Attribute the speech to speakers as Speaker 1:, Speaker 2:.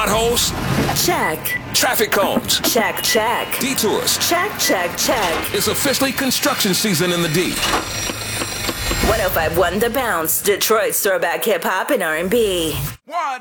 Speaker 1: Potholes?
Speaker 2: Check.
Speaker 1: Traffic cones?
Speaker 2: Check, check.
Speaker 1: Detours?
Speaker 2: Check, check, check.
Speaker 1: It's officially construction season in the D.
Speaker 2: 105.1 The Bounce, Detroit's throwback hip-hop and R&B.
Speaker 1: One.